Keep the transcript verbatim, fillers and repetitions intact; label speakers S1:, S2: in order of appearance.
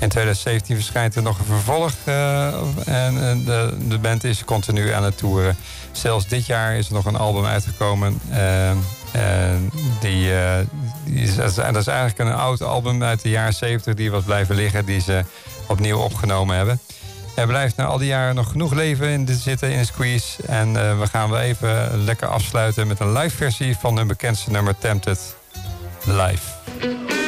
S1: In twintig zeventien verschijnt er nog een vervolg. Uh, en uh, de, de band is continu aan het toeren. Zelfs dit jaar is er nog een album uitgekomen. Uh, En die, uh, die is, dat is eigenlijk een oud album uit de jaren zeventig die was blijven liggen, die ze opnieuw opgenomen hebben. Er blijft na al die jaren nog genoeg leven in de zitten in de Squeeze. En uh, we gaan wel even lekker afsluiten met een live versie van hun bekendste nummer Tempted live.